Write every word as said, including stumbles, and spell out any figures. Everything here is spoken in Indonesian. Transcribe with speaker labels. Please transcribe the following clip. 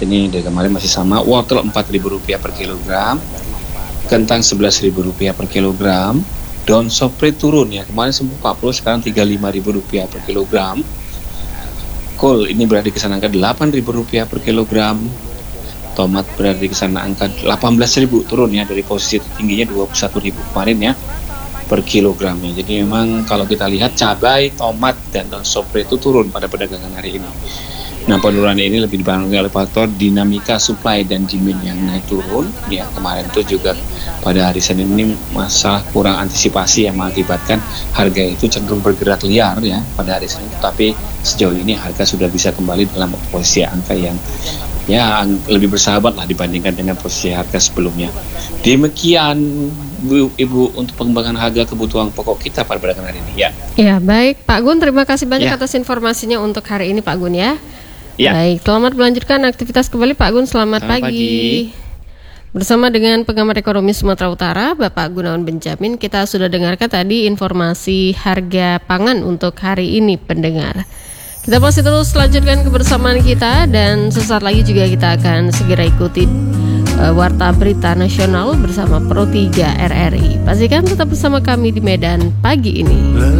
Speaker 1: ini dari kemarin masih sama. Wortel empat ribu rupiah per kilogram, kentang sebelas ribu rupiah per kilogram, daun sopri turun ya, kemarin sempat empat puluh, sekarang tiga puluh lima ribu rupiah per kilogram. Kol ini berada di kisaran angka delapan ribu rupiah per kilogram. Tomat berada di kisaran angka delapan belas ribu, turun ya dari posisi tertingginya dua puluh satu ribu kemarin ya per kilogramnya. Jadi memang kalau kita lihat cabai, tomat, dan daun sopri itu turun pada perdagangan hari ini. Nah, penurunan ini lebih dipengaruhi oleh faktor dinamika supply dan demand yang naik turun. Ya, kemarin itu juga pada hari Senin ini masalah kurang antisipasi yang mengakibatkan harga itu cenderung bergerak liar ya pada hari Senin. Tapi sejauh ini harga sudah bisa kembali dalam posisi angka yang ya lebih bersahabat lah dibandingkan dengan posisi harga sebelumnya. Demikian Bu, Ibu untuk pengembangan harga kebutuhan pokok kita pada perdagangan hari ini ya.
Speaker 2: Ya, baik Pak Gun, terima kasih banyak
Speaker 1: Ya.
Speaker 2: atas informasinya untuk hari ini Pak Gun ya.
Speaker 1: Ya.
Speaker 2: Baik, selamat melanjutkan aktivitas kembali Pak Gun, selamat,
Speaker 1: Selamat
Speaker 2: pagi.
Speaker 1: pagi.
Speaker 2: Bersama dengan pengamat ekonomi Sumatera Utara, Bapak Gunawan Benjamin, kita sudah dengarkan tadi informasi harga pangan untuk hari ini pendengar. Kita masih terus lanjutkan kebersamaan kita dan sesaat lagi juga kita akan segera ikuti uh, Warta Berita Nasional bersama Pro tiga R R I. Pastikan tetap bersama kami di Medan pagi ini.